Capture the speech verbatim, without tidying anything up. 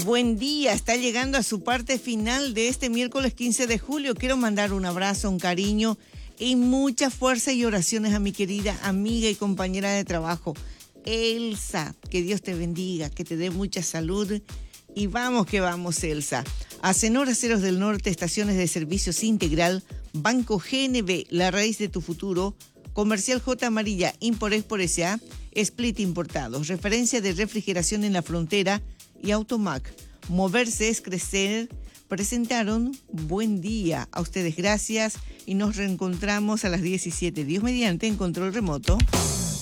buen día. Está llegando a su parte final de este miércoles quince de julio. Quiero mandar un abrazo, un cariño y mucha fuerza y oraciones a mi querida amiga y compañera de trabajo, Elsa. Que Dios te bendiga, que te dé mucha salud. Y vamos que vamos, Elsa. Acenor Aceros del Norte, estaciones de servicios integral, Banco G N B, la raíz de tu futuro, Comercial J Amarilla, Import-Export S A, Split Importados, referencia de refrigeración en la frontera y Automac. Moverse es crecer. Presentaron Buen Día. A ustedes gracias y nos reencontramos a las diecisiete. Dios mediante, en control remoto.